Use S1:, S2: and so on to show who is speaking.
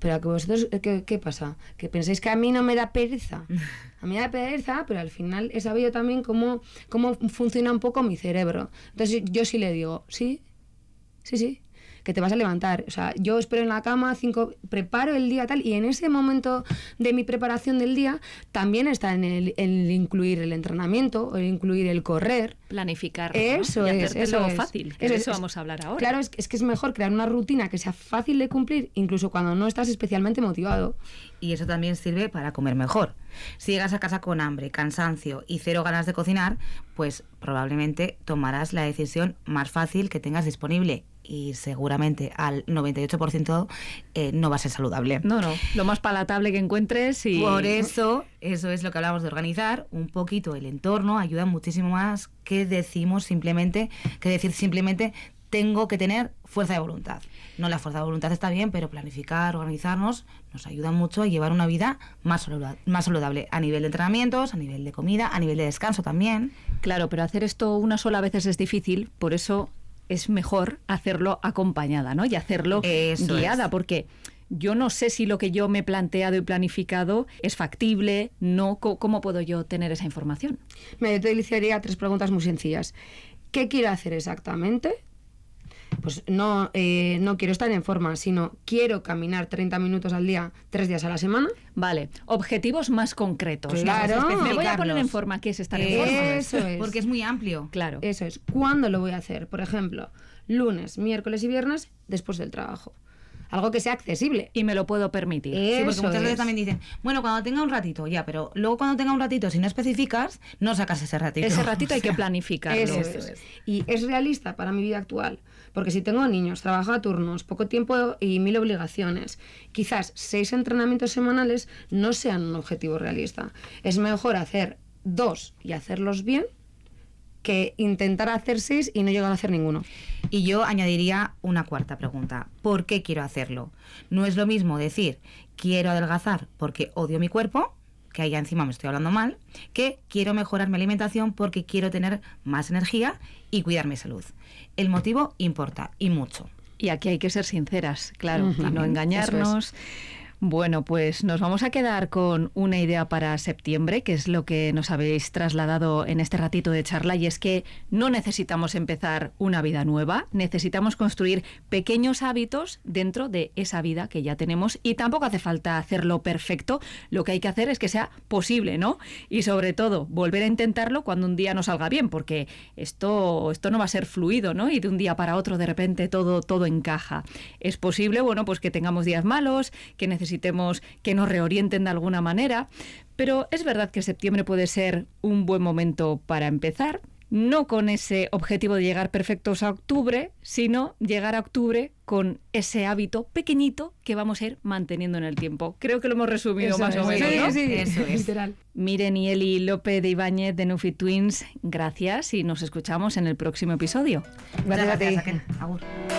S1: Pero a que vosotros, ¿qué pasa? ¿Que pensáis que a mí no me da pereza? A mí me da pereza, pero al final he sabido también cómo funciona un poco mi cerebro. Entonces yo sí le digo, sí, que te vas a levantar. O sea, yo espero en la cama, preparo el día tal, y en ese momento de mi preparación del día también está en el incluir el entrenamiento, el incluir el correr.
S2: Planificar.
S1: Eso,
S2: ¿no? Y
S1: es.
S2: Eso es fácil. De eso vamos a hablar ahora.
S1: Claro, es que es mejor crear una rutina que sea fácil de cumplir, incluso cuando no estás especialmente motivado.
S3: Y eso también sirve para comer mejor. Si llegas a casa con hambre, cansancio y cero ganas de cocinar, pues probablemente tomarás la decisión más fácil que tengas disponible. Y seguramente al 98% no va a ser saludable.
S2: No, lo más palatable que encuentres. Y
S3: por eso es lo que hablamos de organizar un poquito el entorno, ayuda muchísimo más que decir simplemente tengo que tener fuerza de voluntad. No, la fuerza de voluntad está bien, pero planificar, organizarnos, nos ayuda mucho a llevar una vida más saludable a nivel de entrenamientos, a nivel de comida, a nivel de descanso también.
S2: Claro, pero hacer esto una sola vez es difícil, por eso es mejor hacerlo acompañada, ¿no? Y hacerlo guiada, porque yo no sé si lo que yo me he planteado y planificado es factible, no. ¿Cómo puedo yo tener esa información?
S1: Yo te utilizaría 3 preguntas muy sencillas. ¿Qué quiero hacer exactamente? Pues no quiero estar en forma, sino quiero caminar 30 minutos al día, 3 días a la semana.
S2: Vale, objetivos más concretos.
S1: Claro.
S2: Me voy a poner en forma. ¿Qué es estar en forma?
S1: Eso es.
S3: Porque es muy amplio.
S2: Claro.
S1: Eso es. ¿Cuándo lo voy a hacer? Por ejemplo, lunes, miércoles y viernes después del trabajo. Algo que sea accesible.
S2: Y me lo puedo permitir.
S3: Sí, porque muchas veces también dicen, bueno, cuando tenga un ratito, ya, pero luego cuando tenga un ratito, si no especificas, no sacas ese ratito.
S2: Ese ratito hay que planificarlo.
S1: Eso es. Y es realista para mi vida actual. Porque si tengo niños, trabajo a turnos, poco tiempo y 1000 obligaciones, quizás 6 entrenamientos semanales no sean un objetivo realista. Es mejor hacer 2 y hacerlos bien que intentar hacer 6 y no llegar a hacer ninguno.
S3: Y yo añadiría una cuarta pregunta. ¿Por qué quiero hacerlo? No es lo mismo decir, quiero adelgazar porque odio mi cuerpo, que ahí encima me estoy hablando mal, que quiero mejorar mi alimentación porque quiero tener más energía y cuidar mi salud. El motivo importa, y mucho.
S2: Y aquí hay que ser sinceras, claro, y no engañarnos. Bueno, pues nos vamos a quedar con una idea para septiembre, que es lo que nos habéis trasladado en este ratito de charla, y es que no necesitamos empezar una vida nueva, necesitamos construir pequeños hábitos dentro de esa vida que ya tenemos, y tampoco hace falta hacerlo perfecto, lo que hay que hacer es que sea posible, ¿no? Y sobre todo, volver a intentarlo cuando un día no salga bien, porque esto no va a ser fluido, ¿no? Y de un día para otro de repente todo encaja. Es posible, bueno, pues que tengamos días malos, que necesitemos que nos reorienten de alguna manera, pero es verdad que septiembre puede ser un buen momento para empezar, no con ese objetivo de llegar perfectos a octubre, sino llegar a octubre con ese hábito pequeñito que vamos a ir manteniendo en el tiempo. Creo que lo hemos resumido más o menos, ¿no?
S1: Sí,
S3: eso es.
S1: Literal.
S2: Miren y Eli López de Ibáñez de Nufit Twins, gracias y nos escuchamos en el próximo episodio.
S1: Gracias a ti.
S3: Agur.